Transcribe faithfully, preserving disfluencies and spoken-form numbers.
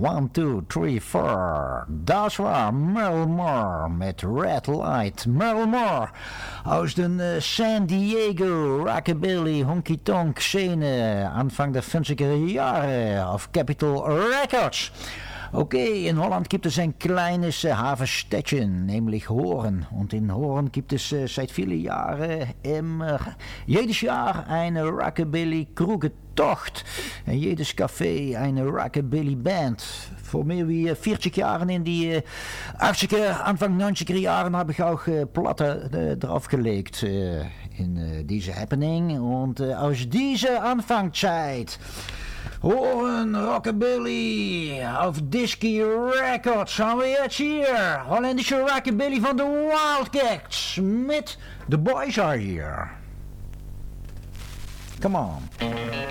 one, two, three, four. Dat was Merle Moore met Red Light. Merle Moore aus den uh, San Diego Rockabilly Honky Tonk Szene Anfang der fünfziger Jahre auf Capitol Records. Okay, in Holland gibt es ein kleines äh, Hafenstädtchen, nämlich Hoorn. Und in Hoorn gibt es äh, seit vielen Jahren immer, jedes Jahr eine Rockabilly-Krugentocht. En jedes Café eine Rockabilly-Band. Vor mehr wie vierzig Jahren in die äh, achtziger, Anfang neunziger Jahren habe ich auch äh, Platte äh, draufgelegt äh, in äh, diese Happening. Und äh, aus dieser Anfangszeit... Horen Rockabilly auf Disky Records haben wir jetzt hier. Holländische Rockabilly van de Wildcats met The Boys Are Here. Come on.